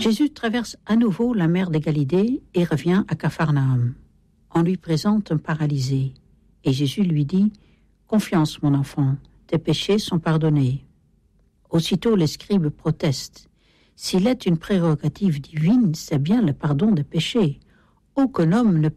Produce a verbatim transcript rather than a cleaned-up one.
Jésus traverse à nouveau la mer de Galilée et revient à Capharnaüm. On lui présente un paralysé et Jésus lui dit « Confiance, mon enfant, tes péchés sont pardonnés. » Aussitôt les scribes protestent. S'il est une prérogative divine, c'est bien le pardon des péchés. Aucun homme ne